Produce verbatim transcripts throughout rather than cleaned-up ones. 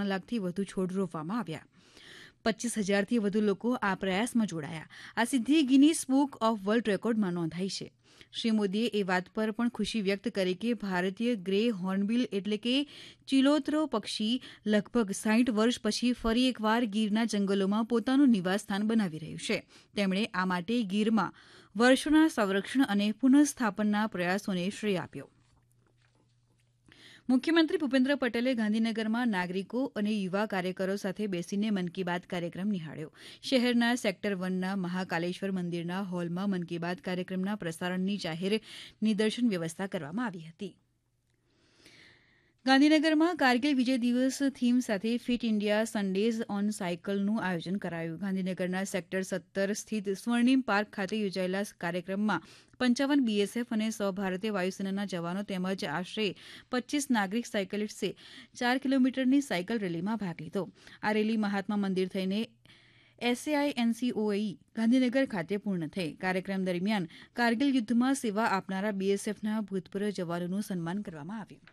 ત્રણ લાખથી વધુ છોડ રોપવામાં આવ્યા. પચીસ હજારથી વધુ લોકો આ પ્રયાસમાં જોડાયા. આ સિદ્ધિ ગિનીસ બુક ઓફ વર્લ્ડ રેકોર્ડમાં નોંધાઈ છે. શ્રી મોદીએ એ વાત પર પણ ખુશી વ્યક્ત કરી કે ભારતીય ગ્રે હોર્નબિલ એટલે કે ચિલોતરો પક્ષી લગભગ સાઠ વર્ષ પછી ફરી એકવાર ગીરના જંગલોમાં પોતાનું નિવાસસ્થાન બનાવી રહ્યું છે. તેમણે આ માટે ગીરમાં વર્ષોના સંરક્ષણ અને પુનઃસ્થાપનના પ્રયાસોને શ્રેય આપ્યો. મુખ્યમંત્રી ભૂપેન્દ્ર પટેલે ગાંધીનગરમાં નાગરિકો અને યુવા કાર્યકરો સાથે બેસીને મન કી બાત કાર્યક્રમ નિહાળ્યો. શહેરના સેક્ટર વનના મહાકાલેશ્વર મંદિરના હોલમાં મન કી બાત કાર્યક્રમના પ્રસારણની જાહેર નિદર્શન વ્યવસ્થા કરવામાં આવી હતી. ગાંધીનગરમાં કારગિલ વિજય દિવસ થીમ સાથે ફિટ ઇન્ડિયા સન્ડેઝ ઓન સાયકલનું આયોજન કરાયું. ગાંધીનગરના સેક્ટર સત્તર સ્થિત સ્વર્ણિમ પાર્ક ખાતે યોજાયેલા કાર્યક્રમમાં પંચાવન બીએસએફ અને સો ભારતીય વાયુસેનાના જવાનો તેમજ આશરે પચ્ચીસ નાગરિક સાયકલિસ્ટે ચાર કિલોમીટરની સાયકલ રેલીમાં ભાગ લીધો. આ રેલી મહાત્મા મંદિર થઈને એસએઆઈએનસીઓઈ ગાંધીનગર ખાતે પૂર્ણ થઈ. કાર્યક્રમ દરમિયાન કારગિલ યુદ્ધમાં સેવા આપનારા બીએસએફના ભૂતપૂર્વ જવાનોનું સન્માન કરવામાં આવ્યું.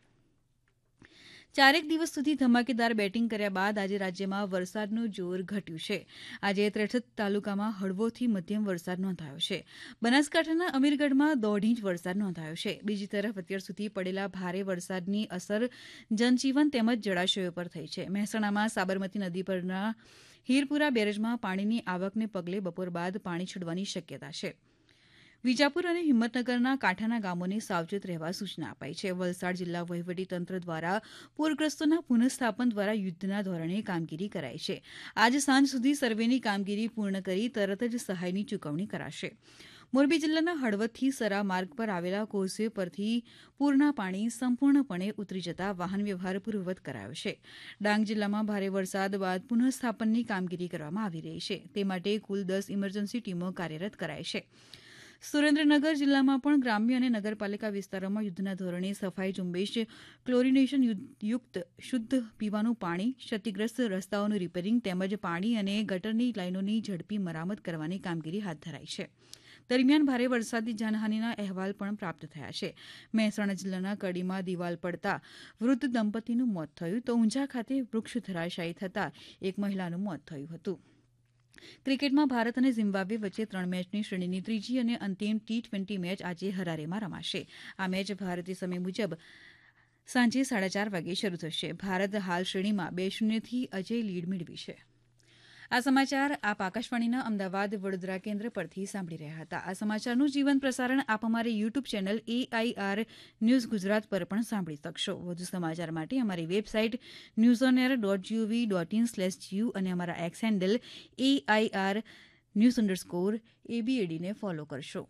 ચારેક દિવસ સુધી ધમાકેદાર બેટિંગ કર્યા બાદ આજે રાજ્યમાં વરસાદનું જોર ઘટ્યું છે. આજે ત્રેસઠ તાલુકામાં હળવોથી મધ્યમ વરસાદ નોંધાયો છે. બનાસકાંઠાના અમીરગઢમાં દોઢ ઇંચ વરસાદ નોંધાયો છે. બીજી તરફ અત્યાર સુધી પડેલા ભારે વરસાદની અસર જનજીવન તેમજ જળાશયો પર થઈ છે. મહેસાણામાં સાબરમતી નદી પરના હીરપુરા બેરેજમાં પાણીની આવકને પગલે બપોર બાદ પાણી છોડવાની શક્યતા છે. વિજાપુર અને હિંમતનગરના કાંઠાના ગામોને સાવચેત રહેવા સૂચના અપાઈ છે. વલસાડ જિલ્લા વહીવટીતંત્ર દ્વારા પૂરગ્રસ્તોના પુનઃસ્થાપન દ્વારા યુદ્ધના ધોરણે કામગીરી કરાઈ છે. આજ સાંજ સુધી સર્વેની કામગીરી પૂર્ણ કરી તરત જ સહાયની ચૂકવણી કરાશે. મોરબી જિલ્લાના હળવદથી સરા માર્ગ પર આવેલા કોઝવે પરથી પૂરના પાણી સંપૂર્ણપણે ઉતરી જતા વાહન વ્યવહાર પૂર્વવત કરાયો છે. ડાંગ જિલ્લામાં ભારે વરસાદ બાદ પુનઃસ્થાપનની કામગીરી કરવામાં આવી રહી છે. તે માટે કુલ દસ ઇમરજન્સી ટીમો કાર્યરત કરાઈ છે. સુરેન્દ્રનગર જિલ્લામાં પણ ગ્રામ્ય અને નગરપાલિકા વિસ્તારોમાં યુદ્ધના ધોરણે સફાઈ ઝુંબેશ, ક્લોરીનેશન યુક્ત શુદ્ધ પીવાનું પાણી, ક્ષતિગ્રસ્ત રસ્તાઓનું રિપેરિંગ તેમજ પાણી અને ગટરની લાઇનોની ઝડપી મરામત કરવાની કામગીરી હાથ ધરાઈ છે. દરમિયાન ભારે વરસાદથી જાનહાનિના અહેવાલ પણ પ્રાપ્ત થયા છે. મહેસાણા જિલ્લાના કડીમાં દિવાલ પડતા વૃદ્ધ દંપતીનું મોત થયું તો ઊંઝા ખાતે વૃક્ષ ધરાશાયી થતાં એક મહિલાનું મોત થયું હતું. ક્રિકેટમાં ભારત અને ઝિમ્બાબ્વે વચ્ચે ત્રણ મેચની શ્રેણીની ત્રીજી અને અંતિમ ટી ટ્વેન્ટી મેચ આજે હરારેમાં રમાશે. આ મેચ ભારતીય સમય મુજબ સાંજે સાડા ચાર વાગે શરૂ થશે. ભારત હાલ શ્રેણીમાં બે શૂન્યથી અજય લીડ મેળવી છે. આ સમાચાર આપ આકાશવાણીના અમદાવાદ વડોદરા કેન્દ્ર પરથી સાંભળી રહ્યા હતા. આ સમાચારનું જીવંત પ્રસારણ આપ અમારી YouTube channel AIR news Gujarat પર પણ સાંભળી શકશો. વધુ સમાચાર માટે અમારી website news on air dot GOV dot in slash GU અને અમારા x handle AIR news underscore એબીએડીને follow કરશો.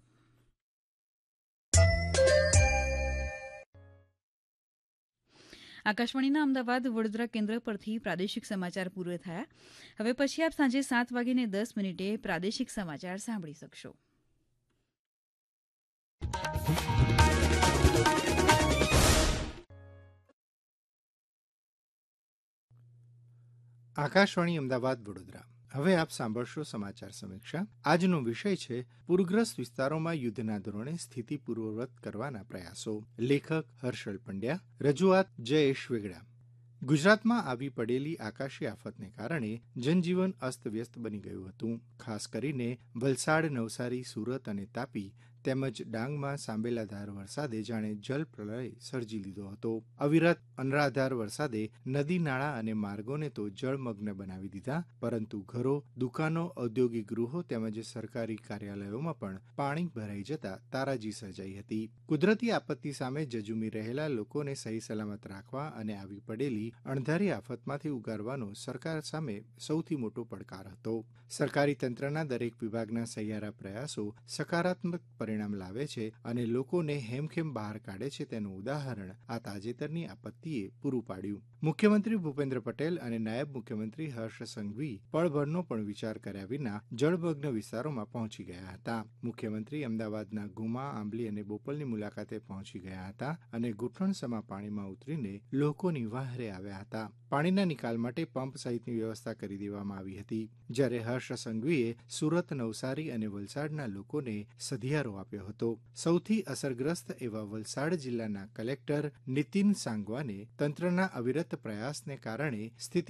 આકાશવાણીના અમદાવાદ વડોદરા કેન્દ્ર પરથી પ્રાદેશિક સમાચાર પૂરા થયા. હવે પછી આપ સાંજે સાત વાગીને દસ મિનિટે પ્રાદેશિક સમાચાર સાંભળી શકશો. આકાશવાણી અમદાવાદ વડોદરા. હવે આપ સાંભળશો સમાચાર સમીક્ષા. આજનો વિષય છે પૂરગ્રસ્ત વિસ્તારોમાં યુદ્ધના ધોરણે સ્થિતિ પૂર્વવત કરવાના પ્રયાસો. લેખક હર્ષલ પંડ્યા, રજૂઆત જયેશ વેગડા. ગુજરાતમાં આવી પડેલી આકાશી આફતને કારણે જનજીવન અસ્તવ્યસ્ત બની ગયું હતું. ખાસ કરીને વલસાડ, નવસારી, સુરત અને તાપી તેમજ ડાંગમાં સાંબેલાધાર વરસાદે જાણે જલપ્રલય સર્જી લીધો હતો. અવિરત અનરાધાર વરસાદે નદી, નાળા અને માર્ગોને તો જળમગ્ન બનાવી દીધા, પરંતુ ઘરો, દુકાનો, ઔદ્યોગિક ગૃહો તેમજ સરકારી કાર્યાલયોમાં પણ પાણી ભરાઈ જતા તારાજી સર્જાઈ હતી. કુદરતી આપત્તિ સામે જજુમી રહેલા લોકોને સહી સલામત રાખવા અને આવી પડેલી અણધારી આફતમાંથી ઉગારવાનો સરકાર સામે સૌથી મોટો પડકાર હતો. સરકારી તંત્રના દરેક વિભાગના સહિયારા પ્રયાસો સકારાત્મક પરિણામ લાવે છે અને લોકોને હેમખેમ બહાર કાઢે છે તેનું ઉદાહરણ આ તાજેતરની આપત્તિએ પૂરું પાડ્યું. મુખ્યમંત્રી ભૂપેન્દ્ર પટેલ અને નાયબ મુખ્યમંત્રી હર્ષ સંઘવી પળભરનો પણ વિચાર કર્યા વિના જળમગ્ન વિસ્તારોમાં પહોંચી ગયા હતા. મુખ્યમંત્રી અમદાવાદના ગુમા, આંબલી અને બોપલની મુલાકાતે પહોંચી ગયા હતા અને ઘૂંટણસમા પાણીમાં ઉતરીને લોકોની વહારે આવ્યા હતા. પાણીના નિકાલ માટે પંપ સહિતની વ્યવસ્થા કરી દેવામાં આવી હતી. જ્યારે હર્ષ સંઘવીએ સુરત, નવસારી અને વલસાડના લોકોને સધિયારો આપ્યો હતો. સૌથી અસરગ્રસ્ત એવા વલસાડ જિલ્લાના કલેક્ટર નીતિન સાંગવાને તંત્રના અવિરત પ્રયાસને કારણે સ્થિતિ